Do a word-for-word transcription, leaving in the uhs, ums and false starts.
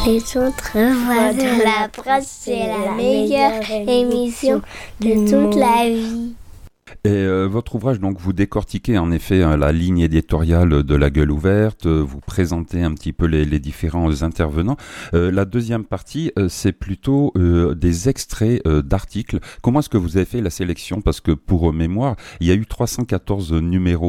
Les autres voix de la presse, c'est la meilleure émission de toute la vie. Et euh, votre ouvrage, donc, vous décortiquez en effet hein, la ligne éditoriale de La Gueule Ouverte, euh, vous présentez un petit peu les, les différents intervenants. Euh, la deuxième partie, euh, c'est plutôt euh, des extraits euh, d'articles. Comment est-ce que vous avez fait la sélection ? Parce que pour euh, mémoire, il y a eu trois cent quatorze numéros